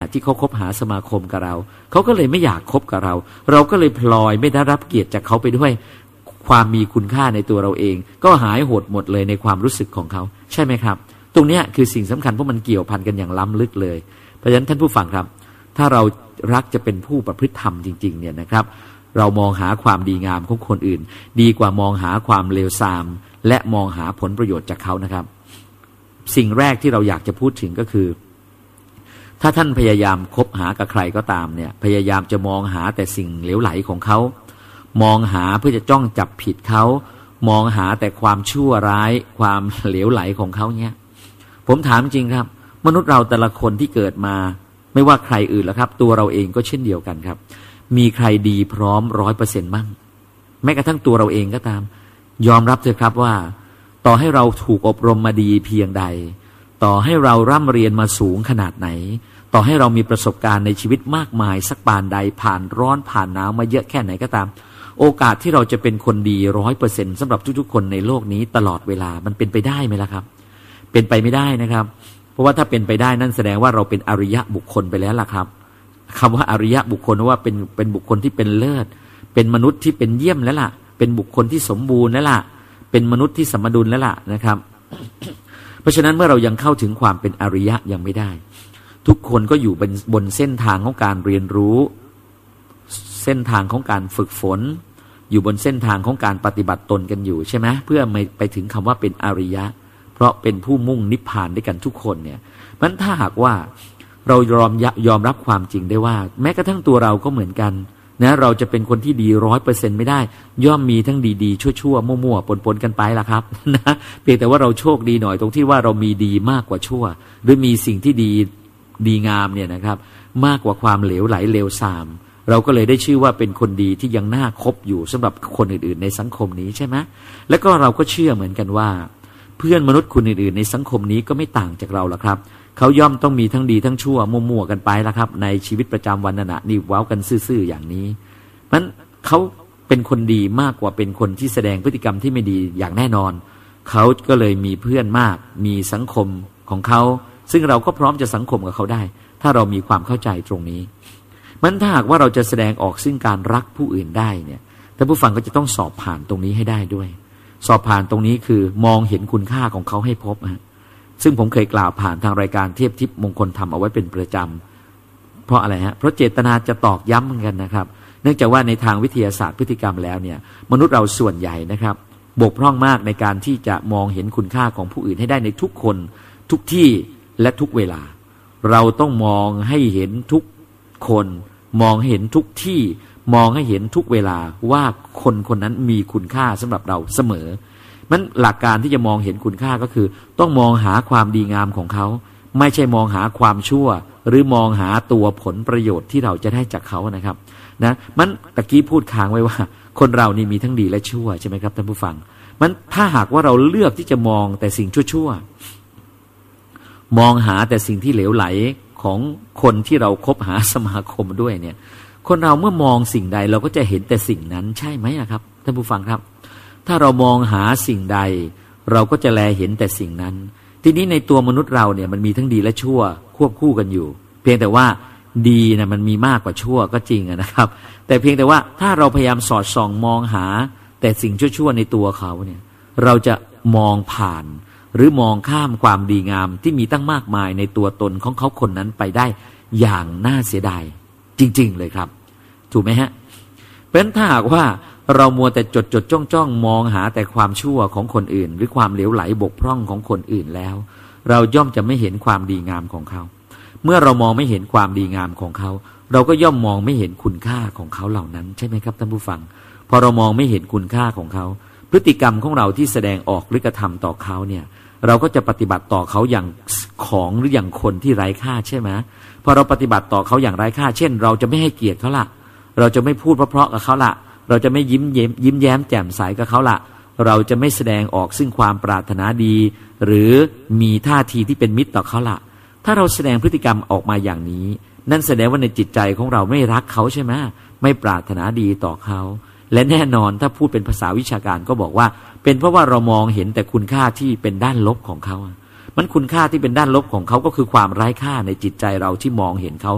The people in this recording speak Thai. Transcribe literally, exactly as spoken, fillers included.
ที่เขาคบหาสมาคมกับเราเขาก็เลยไม่อยากคบกับเราเราก็เลยพลอยไม่ได้รับเกียรติจากเขาไปด้วยความมีคุณค่าในตัวเราเองก็หายโหดหมดเลยในความรู้สึกของเขาใช่ไหมครับตรงนี้คือสิ่งสำคัญเพราะมันเกี่ยวพันกันอย่างล้ำลึกเลยเพราะฉะนั้นท่านผู้ฟังครับถ้าเรารักจะเป็นผู้ประพฤติธรรมจริงๆเนี่ยนะครับเรามองหาความดีงามของคนอื่นดีกว่ามองหาความเลวทรามและมองหาผลประโยชน์จากเขานะครับสิ่งแรกที่เราอยากจะพูดถึงก็คือถ้าท่านพยายามคบหากับใครก็ตามเนี่ยพยายามจะมองหาแต่สิ่งเหลวไหลของเขามองหาเพื่อจะจ้องจับผิดเขามองหาแต่ความชั่วร้ายความเหลวไหลของเขาเนี่ยผมถามจริงครับมนุษย์เราแต่ละคนที่เกิดมาไม่ว่าใครอื่นแล้วครับตัวเราเองก็เช่นเดียวกันครับมีใครดีพร้อมร้อยเปอร์เซ็นต์บ้างแม้กระทั่งตัวเราเองก็ตามยอมรับเถอะครับว่าต่อให้เราถูกอบรมมาดีเพียงใดต่อให้เราร่ำเรียนมาสูงขนาดไหนต่อให้เรามีประสบการณ์ในชีวิตมากมายสักปานใดผ่านร้อนผ่านหนาวมาเยอะแค่ไหนก็ตามโอกาสที่เราจะเป็นคนดีร้อยเปอร์เซ็นต์สำหรับทุกๆคนในโลกนี้ตลอดเวลามันเป็นไปได้ไหมล่ะครับเป็นไปไม่ได้นะครับเพราะว่าถ้าเป็นไปได้นั่นแสดงว่าเราเป็นอริยะบุคคลไปแล้วล่ะครับคำว่าอริยะบุคคลว่าเป็นเป็นบุคคลที่เป็นเลิศเป็นมนุษย์ที่เป็นเยี่ยมแล้วล่ะเป็นบุคคลที่สมบูรณ์แล้วล่ะเป็นมนุษย์ที่สมดุลแล้วล่ะนะครับ เพราะฉะนั้นเมื่อเรายังเข้าถึงความเป็นอริยะยังไม่ได้ทุกคนก็อยู่บนบนเส้นทางของการเรียนรู้เส้นทางของการฝึกฝนอยู่บนเส้นทางของการปฏิบัติตนกันอยู่ใช่ไหมเพื่อไม่ไปถึงคำว่าเป็นอริยะเพราะเป็นผู้มุ่งนิพพานด้วยกันทุกคนเนี่ยมันถ้าหากว่าเรายอมยอมรับความจริงได้ว่าแม้กระทั่งตัวเราก็เหมือนกันนะเราจะเป็นคนที่ดีร้อยเปอร์เซ็นต์ไม่ได้ย่อมมีทั้งดีๆชั่วๆมั่วๆปนๆกันไปล่ะครับนะเพียงแต่ว่าเราโชคดีหน่อยตรงที่ว่าเรามีดีมากกว่าชั่วหรือมีสิ่งที่ดีดีงามเนี่ยนะครับมากกว่าความเหลวไหลเลวทรามเราก็เลยได้ชื่อว่าเป็นคนดีที่ยังน่าคบอยู่สำหรับคนอื่นๆในสังคมนี้ใช่ไหมแล้วก็เราก็เชื่อเหมือนกันว่าเพื่อนมนุษย์คนอื่นๆในสังคมนี้ก็ไม่ต่างจากเราละครับเขาย่อมต้องมีทั้งดีทั้งชั่วมั่วๆกันไปละครับในชีวิตประจำวันนั่นนะนี่ว้าวกันซื่อๆอย่างนี้มันเขาเป็นคนดีมากกว่าเป็นคนที่แสดงพฤติกรรมที่ไม่ดีอย่างแน่นอนเขาก็เลยมีเพื่อนมากมีสังคมของเขาซึ่งเราก็พร้อมจะสังคมกับเขาได้ถ้าเรามีความเข้าใจตรงนี้มันถ้าหากว่าเราจะแสดงออกซึ่งการรักผู้อื่นได้เนี่ยท่านผู้ฟังก็จะต้องสอบผ่านตรงนี้ให้ได้ด้วยสอบผ่านตรงนี้คือมองเห็นคุณค่าของเขาให้พบฮะซึ่งผมเคยกล่าวผ่านทางรายการเทพทิพย์มงคลธรรมเอาไว้เป็นประจำเพราะอะไรฮะเพราะเจตนาจะตอกย้ำเหมือนกันนะครับเนื่องจากว่าในทางวิทยาศาสตร์พฤติกรรมแล้วเนี่ยมนุษย์เราส่วนใหญ่นะครับบกพร่องมากในการที่จะมองเห็นคุณค่าของผู้อื่นให้ได้ในทุกคนทุกที่และทุกเวลาเราต้องมองให้เห็นทุกคนมองให้เห็นทุกที่มองให้เห็นทุกเวลาว่าคนคนนั้นมีคุณค่าสำหรับเราเสมอมันหลักการที่จะมองเห็นคุณค่าก็คือต้องมองหาความดีงามของเขาไม่ใช่มองหาความชั่วหรือมองหาตัวผลประโยชน์ที่เราจะได้จากเขานะครับนะมันตะกี้พูดค้างไว้ว่าคนเรานี่มีทั้งดีและชั่วใช่ไหมครับท่านผู้ฟังมันถ้าหากว่าเราเลือกที่จะมองแต่สิ่งชั่วๆมองหาแต่สิ่งที่เหลวไหลของคนที่เราคบหาสมาคมด้วยเนี่ยคนเราเมื่อมองสิ่งใดเราก็จะเห็นแต่สิ่งนั้นใช่ไหมครับท่านผู้ฟังครับถ้าเรามองหาสิ่งใดเราก็จะแลเห็นแต่สิ่งนั้นทีนี้ในตัวมนุษย์เราเนี่ยมันมีทั้งดีและชั่วควบคู่กันอยู่เพียงแต่ว่าดีนะมันมีมากกว่าชั่วก็จริงนะครับแต่เพียงแต่ว่าถ้าเราพยายามสอดส่องมองหาแต่สิ่งชั่วๆในตัวเขาเนี่ยเราจะมองผ่านหรือมองข้ามความดีงามที่มีตั้งมากมายในตัวตนของเขาคนนั้นไปได้อย่างน่าเสียดายจริงๆเลยครับถูกไหมฮะเพราะฉะนั้นถ้าหากว่าเรามัวแต่จดจดจ้องจ้องมองหาแต่ความชั่วของคนอื่นหรือความเหลวไหลบกพร่องของคนอื่นแล้วเราย่อมจะไม่เห็นความดีงามของเขาเมื่อเรามองไม่เห็นความดีงามของเขาเราก็ย่อมมองไม่เห็นคุณค่าของเขาเหล่านั้นใช่ไหมครับท่านผู้ฟังพอเรามองไม่เห็นคุณค่าของเขาพฤติกรรมของเราที่แสดงออกหรือกระทำต่อเขาเนี่ยเราก็จะปฏิบัติต่อเขาอย่างของหรืออย่างคนที่ไร้ค่าใช่ไหมพอเราปฏิบัติต่อเขาอย่างไร้ค่าเช่นเราจะไม่ให้เกียรติเขาละเราจะไม่พูดเพราะๆกับเขาละเราจะไม่ยิ้มเย้มยิ้มแย้มแจ่มใสกับเขาละเราจะไม่แสดงออกซึ่งความปรารถนาดีหรือมีท่าทีที่เป็นมิตรต่อเขาละถ้าเราแสดงพฤติกรรมออกมาอย่างนี้นั่นแสดงว่าในจิตใจของเราไม่รักเขาใช่ไหมไม่ปรารถนาดีต่อเขาและแน่นอนถ้าพูดเป็นภาษาวิชาการก็บอกว่าเป็นเพราะว่าเรามองเห็นแต่คุณค่าที่เป็นด้านลบของเขามันคุณค่าที่เป็นด้านลบของเขาก็คือความไร้ค่าในจิตใจเราที่มองเห็นเขา